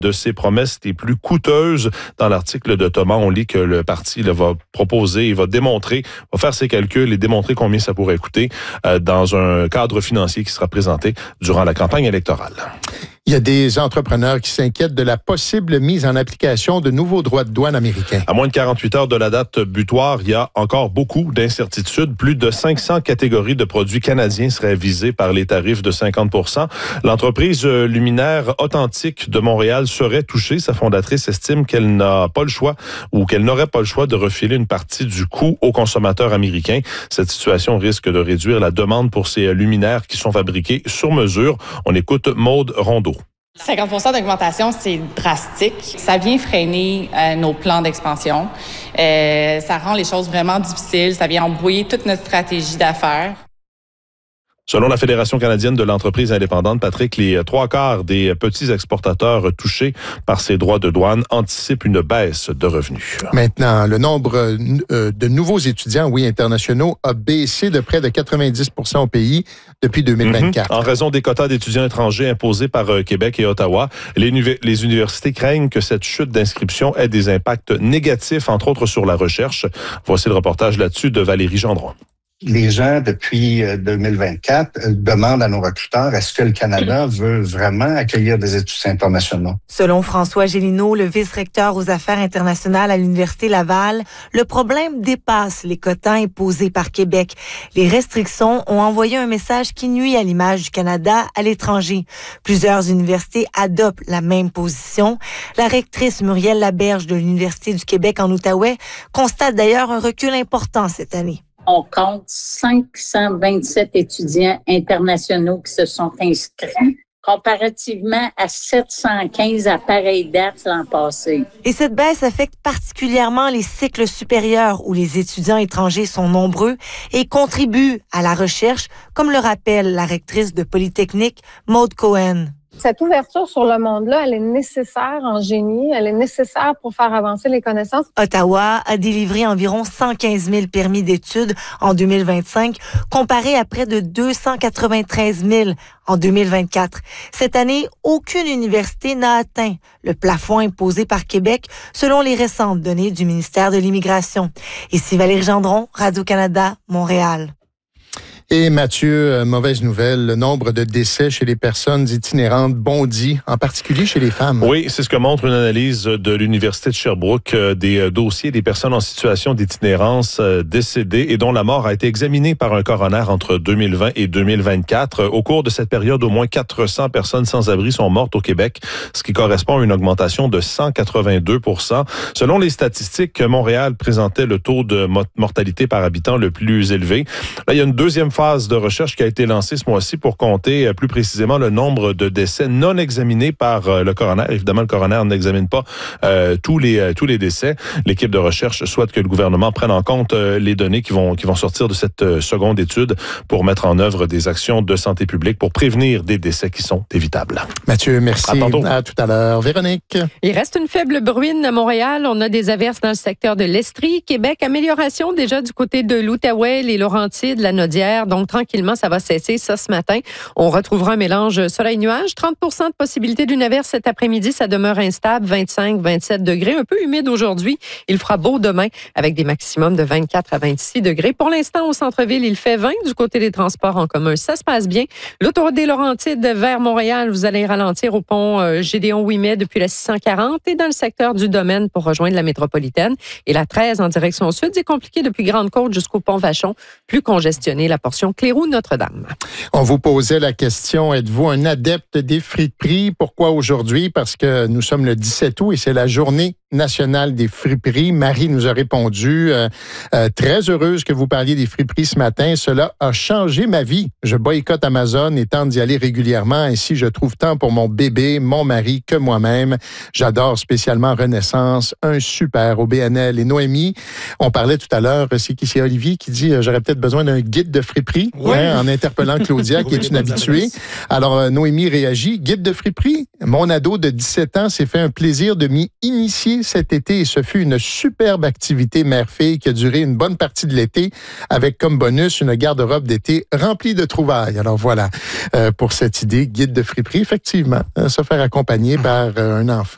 de ses promesses les plus coûteuses. Dans l'article de Thomas, on lit que le parti va proposer, il va démontrer, va faire ses calculs et démontrer combien ça pourrait coûter dans un cadre financier qui sera présenté durant la campagne électorale. Il y a des entrepreneurs qui s'inquiètent de la possible mise en application de nouveaux droits de douane américains. À moins de 48 heures de la date butoir, il y a encore beaucoup d'incertitudes. Plus de 500 catégories de produits canadiens seraient visées par les tarifs de 50%. L'entreprise luminaire Authentique de Montréal serait touchée. Sa fondatrice estime qu'elle n'a pas le choix ou qu'elle n'aurait pas le choix de refiler une partie du coût aux consommateurs américains. Cette situation risque de réduire la demande pour ces luminaires qui sont fabriqués sur mesure. On écoute Maude Rondeau. 50% d'augmentation, c'est drastique. Ça vient freiner nos plans d'expansion. Ça rend les choses vraiment difficiles. Ça vient embrouiller toute notre stratégie d'affaires. Selon la Fédération canadienne de l'entreprise indépendante, Patrick, les 3/4 des petits exportateurs touchés par ces droits de douane anticipent une baisse de revenus. Maintenant, le nombre de nouveaux étudiants, internationaux, a baissé de près de 90% au pays depuis 2024. En raison des quotas d'étudiants étrangers imposés par Québec et Ottawa, les universités craignent que cette chute d'inscription ait des impacts négatifs, entre autres sur la recherche. Voici le reportage là-dessus de Valérie Gendron. Les gens, depuis 2024, demandent à nos recruteurs, est-ce que le Canada veut vraiment accueillir des étudiants internationaux? Selon François Gélineau, le vice-recteur aux affaires internationales à l'Université Laval, le problème dépasse les quotas imposés par Québec. Les restrictions ont envoyé un message qui nuit à l'image du Canada à l'étranger. Plusieurs universités adoptent la même position. La rectrice Muriel Laberge de l'Université du Québec en Outaouais constate d'ailleurs un recul important cette année. On compte 527 étudiants internationaux qui se sont inscrits, comparativement à 715 à pareille date l'an passé. Et cette baisse affecte particulièrement les cycles supérieurs où les étudiants étrangers sont nombreux et contribuent à la recherche, comme le rappelle la rectrice de Polytechnique, Maude Cohen. Cette ouverture sur le monde-là, elle est nécessaire en génie, elle est nécessaire pour faire avancer les connaissances. Ottawa a délivré environ 115 000 permis d'études en 2025, comparé à près de 293 000 en 2024. Cette année, aucune université n'a atteint le plafond imposé par Québec, selon les récentes données du ministère de l'Immigration. Ici Valérie Gendron, Radio-Canada, Montréal. Et Mathieu, mauvaise nouvelle, le nombre de décès chez les personnes itinérantes bondit, en particulier chez les femmes. Oui, c'est ce que montre une analyse de l'Université de Sherbrooke des dossiers des personnes en situation d'itinérance décédées et dont la mort a été examinée par un coroner entre 2020 et 2024. Au cours de cette période, au moins 400 personnes sans abri sont mortes au Québec, ce qui correspond à une augmentation de 182%. Selon les statistiques, Montréal présentait le taux de mortalité par habitant le plus élevé. Là, il y a une deuxième phase de recherche qui a été lancée ce mois-ci pour compter plus précisément le nombre de décès non examinés par le coroner. Évidemment, le coroner n'examine pas tous les décès. L'équipe de recherche souhaite que le gouvernement prenne en compte les données qui vont sortir de cette seconde étude pour mettre en œuvre des actions de santé publique pour prévenir des décès qui sont évitables. Mathieu, merci. À tantôt. À tout à l'heure. Véronique. Il reste une faible bruine à Montréal. On a des averses dans le secteur de l'Estrie. Québec, amélioration déjà du côté de l'Outaouais, les Laurentides, la Nodière. Donc, tranquillement, ça va cesser ça ce matin. On retrouvera un mélange soleil-nuage. 30% de possibilité d'une averse cet après-midi. Ça demeure instable. 25-27 degrés. Un peu humide aujourd'hui. Il fera beau demain avec des maximums de 24 à 26 degrés. Pour l'instant, au centre-ville, il fait 20 du côté des transports en commun. Ça se passe bien. L'autoroute des Laurentides vers Montréal, vous allez ralentir au pont Gédéon-Ouimet depuis la 640 et dans le secteur du Domaine pour rejoindre la métropolitaine. Et la 13 en direction sud, c'est compliqué depuis Grande-Côte jusqu'au pont Vachon. Plus congestionné, la portion Cléroux-Notre-Dame. On vous posait la question, êtes-vous un adepte des friperies? Pourquoi aujourd'hui? Parce que nous sommes le 17 août et c'est la journée nationale des friperies. Marie nous a répondu, très heureuse que vous parliez des friperies ce matin. Cela a changé ma vie. Je boycotte Amazon et tente d'y aller régulièrement. Ainsi, je trouve temps pour mon bébé, mon mari que moi-même. J'adore spécialement Renaissance, un super au BNL. Et Noémie, on parlait tout à l'heure, c'est Olivier qui dit, j'aurais peut-être besoin d'un guide de friperie, oui. En interpellant Claudia, qui est une habituée. Alors, Noémie réagit, guide de friperie. Mon ado de 17 ans s'est fait un plaisir de m'y initier cet été et ce fut une superbe activité mère-fille qui a duré une bonne partie de l'été avec comme bonus une garde-robe d'été remplie de trouvailles. Alors voilà pour cette idée, guide de friperie, effectivement, se faire accompagner par un enfant.